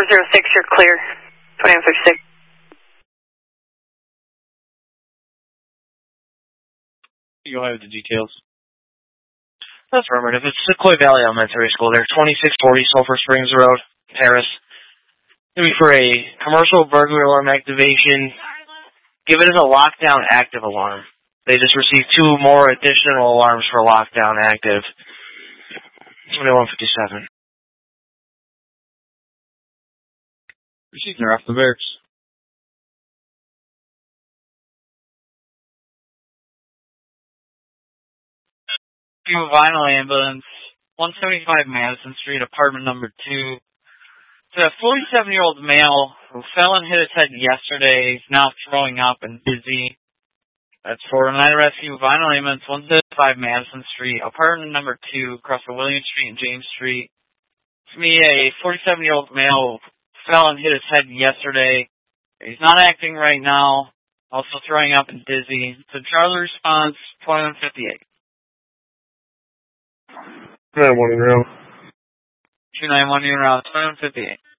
406, you're clear. 2156. You'll have the details. That's affirmative. It's Sequoia Valley Elementary School there, 2640 Sulphur Springs Road, Paris. It'll be for a commercial burglary alarm activation. Give it as a lockdown active alarm. They just received 2 more additional alarms for lockdown active. 2157. Received her off the barracks. Vinyl ambulance, 175 Madison Street, apartment number 2. It's a 47-year-old male who fell and hit his head yesterday. He's now throwing up and dizzy. That's for Night Rescue Vinyl ambulance, 175 Madison Street, apartment number 2, across from William Street and James Street. To me, a 47-year-old male fell and hit his head yesterday. He's not acting right now. Also throwing up and dizzy. So Charlie response, 2158. 911 route. 291 route, 2158.